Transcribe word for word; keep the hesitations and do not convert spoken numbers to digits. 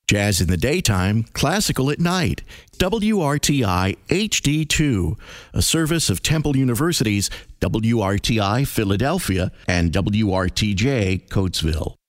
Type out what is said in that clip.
Jazz in the daytime, classical at night. W R T I H D two, a service of Temple University's W R T I Philadelphia and W R T J Coatesville.